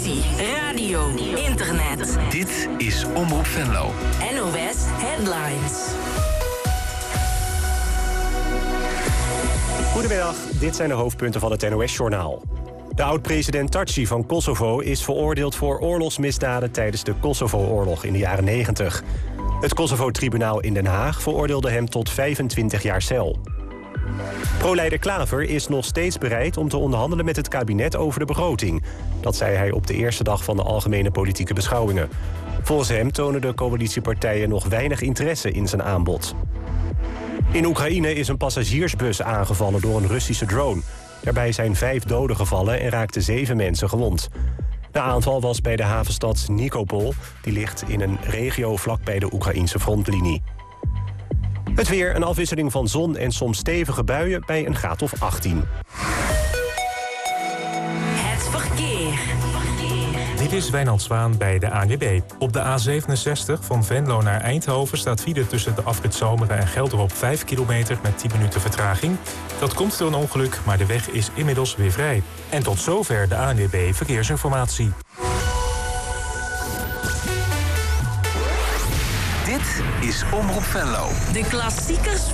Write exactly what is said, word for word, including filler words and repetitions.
televisie, radio, internet. Dit is Omroep Venlo. N O S Headlines. Goedemiddag, dit zijn de hoofdpunten van het N O S-journaal. De oud-president Thaci van Kosovo is veroordeeld voor oorlogsmisdaden tijdens de Kosovo-oorlog in de jaren negentig. Het Kosovo-tribunaal in Den Haag veroordeelde hem tot vijfentwintig jaar cel. Pro-leider Klaver is nog steeds bereid om te onderhandelen met het kabinet over de begroting. Dat zei hij op de eerste dag van de algemene politieke beschouwingen. Volgens hem tonen de coalitiepartijen nog weinig interesse in zijn aanbod. In Oekraïne is een passagiersbus aangevallen door een Russische drone. Daarbij zijn vijf doden gevallen en raakten zeven mensen gewond. De aanval was bij de havenstad Nikopol. Die ligt in een regio vlakbij de Oekraïnse frontlinie. Het weer, een afwisseling van zon en soms stevige buien bij een graad of achttien. Het verkeer. Dit is Wijnand Zwaan bij de A N W B. Op de A zevenenzestig van Venlo naar Eindhoven staat file tussen de afrit Zomeren en Gelderop vijf kilometer met tien minuten vertraging. Dat komt door een ongeluk, maar de weg is inmiddels weer vrij. En tot zover de A N W B Verkeersinformatie. Dit is Omroep Venlo. De klassiekers